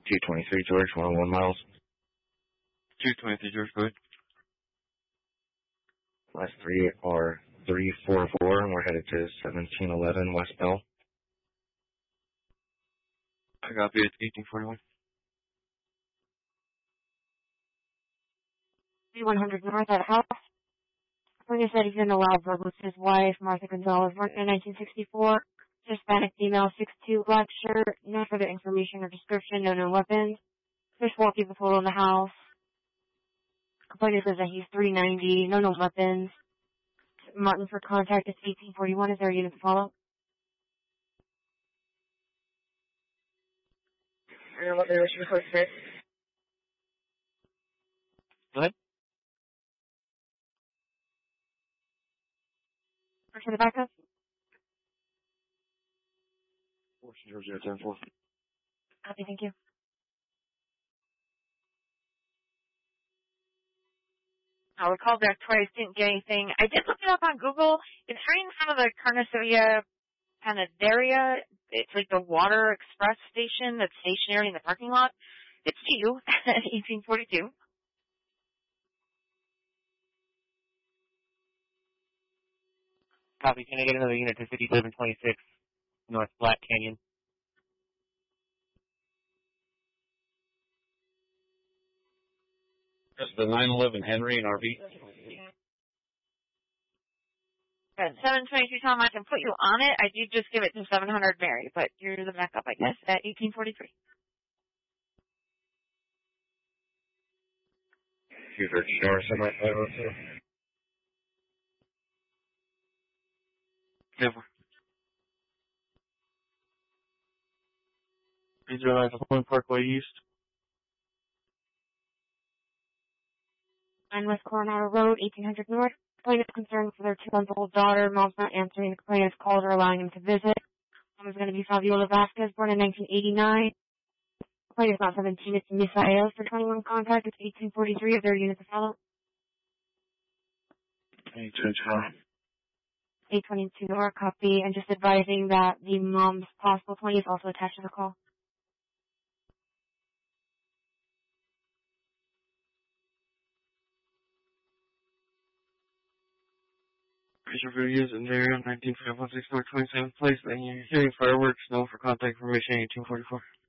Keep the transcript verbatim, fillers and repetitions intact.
two twenty-three George, one oh one miles. two twenty-three George, go ahead. Last three are three four four, and we're headed to seventeen eleven West Bell. I copy it, eighteen forty-one. one hundred North at house. Plaintiff said he's in a loud verbal with his wife, Martha Gonzalez, born in nineteen sixty-four. Hispanic female, six two, black shirt. No further information or description, no known weapons. There's four people total in the house. Plaintiff says that he's three ninety, no known weapons. Martin for contact is eighteen forty-one. Is there a unit to follow? And what direction you close this? Go ahead. For the backup? Washington, Georgia, ten four. Copy, thank you. I would call back twice, didn't get anything. I did look it up on Google. It's right in front of the Carniceria Panaderia. It's like the Water Express station that's stationary in the parking lot. It's to you at eighteen forty-two. Copy. Can I get another unit to fifty-seven twenty-six North Black Canyon? That's the nine eleven Henry and R V. At seven twenty-two Tom, I can put you on it. I did just give it to seven hundred Mary, but you're the backup, I guess, at eighteen forty-three. User Shore semi five oh two. ten four. User Line Point Parkway East. nine West Coronado Road, eighteen hundred North. Plaintiff concerned for their two-month-old daughter. Mom's not answering the plaintiff's calls or allowing him to visit. Mom is going to be Fabiola Vasquez, born in nineteen eighty-nine. Plaintiff's not seventeen. It's Misael for twenty-one contact. It's eighteen forty-three. Is there a unit to follow? eight twenty-four. eight twenty-two North, copy. And just advising that the mom's possible plaintiff is also attached to the call. Picture videos in there, nineteen five one six North twenty-seventh Place, and you're hearing fireworks, no for contact information, eighteen forty-four.